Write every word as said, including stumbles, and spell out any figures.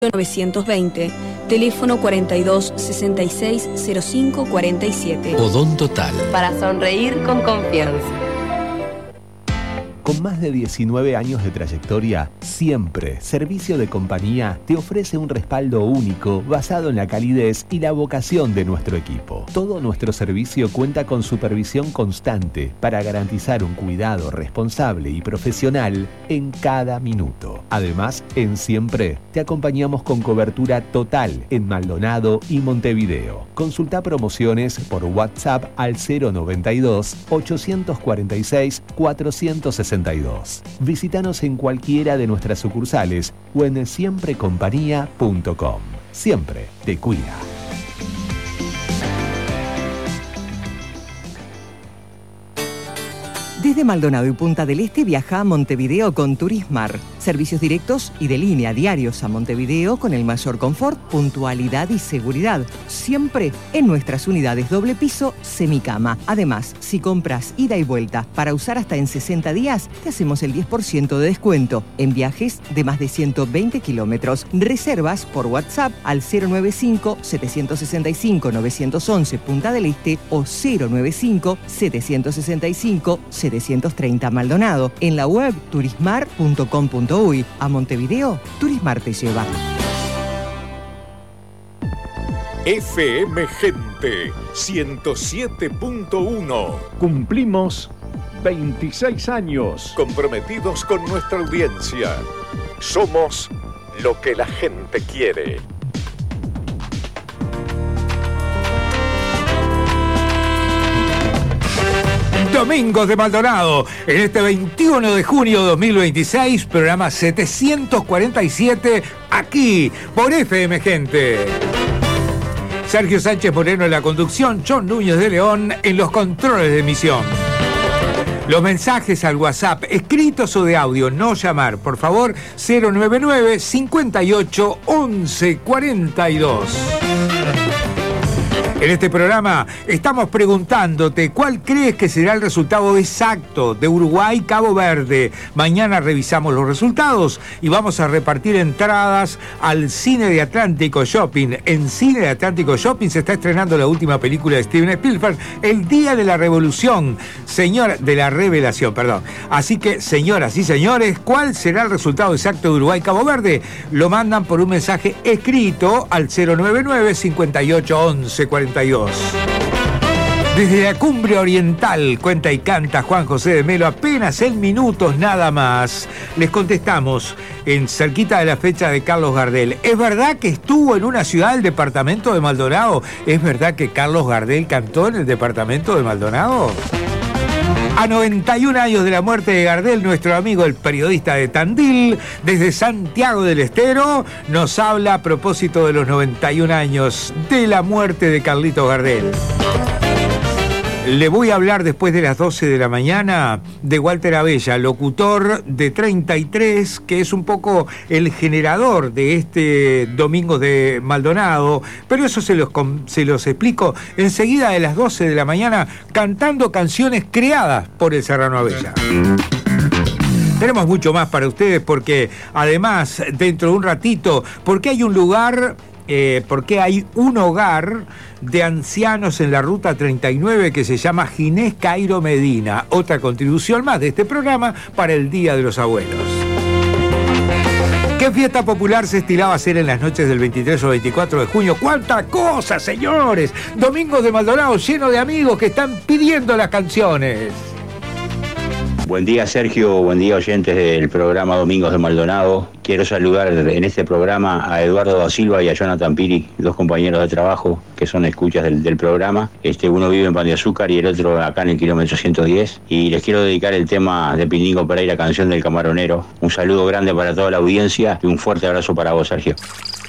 novecientos veinte, teléfono cuarenta y dos, sesenta y seis, cero cinco, cuarenta y siete. Odontotal. Para sonreír con confianza. Con más de diecinueve años de trayectoria, Siempre Servicio de Compañía te ofrece un respaldo único basado en la calidez y la vocación de nuestro equipo. Todo nuestro servicio cuenta con supervisión constante para garantizar un cuidado responsable y profesional en cada minuto. Además, en Siempre te acompañamos con cobertura total en Maldonado y Montevideo. Consulta promociones por WhatsApp al cero noventa y dos, ochocientos cuarenta y seis, cuatrocientos sesenta y dos. Visítanos en cualquiera de nuestras sucursales o en siempre compañía punto com. Siempre te cuida. Desde Maldonado y Punta del Este viaja a Montevideo con Turismar. Servicios directos y de línea diarios a Montevideo con el mayor confort, puntualidad y seguridad. Siempre en nuestras unidades doble piso, semicama. Además, si compras ida y vuelta para usar hasta en sesenta días, te hacemos el diez por ciento de descuento en viajes de más de ciento veinte kilómetros. Reservas por WhatsApp al cero noventa y cinco, setecientos sesenta y cinco, novecientos once Punta del Este o cero noventa y cinco, setecientos sesenta y cinco, setecientos treinta Maldonado. En la web turismar punto com punto uy. A Montevideo, Turismar te lleva. F M Gente ciento siete punto uno. Cumplimos veintiséis años. Comprometidos con nuestra audiencia. Somos lo que la gente quiere. Domingos de Maldonado, en este veintiuno de junio de dos mil veintiséis, programa setecientos cuarenta y siete, aquí, por F M Gente. Sergio Sánchez Moreno en la conducción, John Núñez de León en los controles de emisión. Los mensajes al WhatsApp, escritos o de audio, no llamar, por favor, cero noventa y nueve, cincuenta y ocho, once, cuarenta y dos. En este programa estamos preguntándote cuál crees que será el resultado exacto de Uruguay-Cabo Verde. Mañana revisamos los resultados y vamos a repartir entradas al Cine de Atlántico Shopping. En Cine de Atlántico Shopping se está estrenando la última película de Steven Spielberg, El Día de la Revolución, señora, de la Revelación, perdón. Así que, señoras y señores, ¿cuál será el resultado exacto de Uruguay-Cabo Verde? Lo mandan por un mensaje escrito al cero noventa y nueve, cincuenta y ocho, once, cuarenta y dos. Desde la cumbre oriental, cuenta y canta Juan José de Melo, apenas en minutos nada más. Les contestamos en cerquita de la fecha de Carlos Gardel. ¿Es verdad que estuvo en una ciudad del departamento de Maldonado? ¿Es verdad que Carlos Gardel cantó en el departamento de Maldonado? A noventa y un años de la muerte de Gardel, nuestro amigo el periodista de Tandil, desde Santiago del Estero, nos habla a propósito de los noventa y un años de la muerte de Carlitos Gardel. Le voy a hablar después de las doce de la mañana de Walter Abella, locutor de treinta y tres, que es un poco el generador de este Domingo de Maldonado, pero eso se los, se los explico enseguida de las doce de la mañana, cantando canciones creadas por el Serrano Abella. Tenemos mucho más para ustedes porque además, dentro de un ratito, porque hay un lugar... Eh, porque hay un hogar de ancianos en la Ruta treinta y nueve que se llama Ginés Cairo Medina. Otra contribución más de este programa para el Día de los Abuelos. ¿Qué fiesta popular se estilaba hacer en las noches del veintitrés o veinticuatro de junio? ¡Cuánta cosa, señores! Domingos de Maldonado lleno de amigos que están pidiendo las canciones. Buen día, Sergio, buen día, oyentes del programa Domingos de Maldonado. Quiero saludar en este programa a Eduardo da Silva y a Jonathan Piri, dos compañeros de trabajo que son escuchas del, del programa. Este, uno vive en Pan de Azúcar y el otro acá en el kilómetro ciento diez. Y les quiero dedicar el tema de Pindingo Pereira, Canción del Camaronero. Un saludo grande para toda la audiencia y un fuerte abrazo para vos, Sergio.